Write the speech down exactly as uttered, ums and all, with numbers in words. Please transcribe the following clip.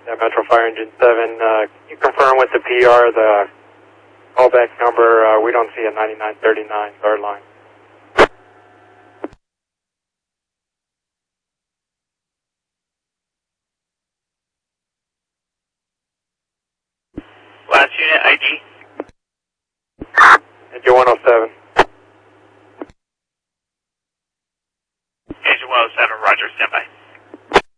Yeah, Metro Fire Engine seven. Uh, can you confirm with the P R the callback number? Uh, we don't see a ninety-nine thirty-nine guard line. Last unit I D. Engine one oh seven.